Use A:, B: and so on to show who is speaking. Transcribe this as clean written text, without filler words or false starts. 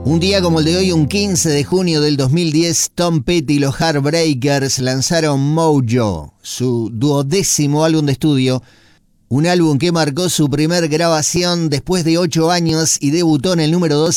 A: Un día como el de hoy, un 15 de junio del 2010, Tom Petty y los Heartbreakers lanzaron Mojo, su 12º álbum de estudio, un álbum que marcó su primer grabación después de 8 años y debutó en el número 2